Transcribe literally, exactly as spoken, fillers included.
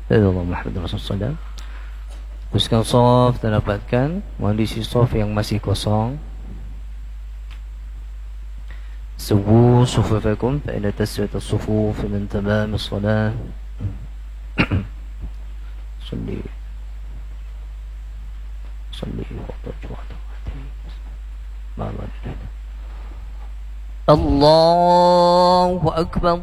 Allah Muhammad Rasulullah. Teruskan sof dan dapatkan kondisi sof yang masih kosong. سووا صفوفكم فإن تسوية الصفوف من تمام الصلاة. صلي صلي الله أكبر.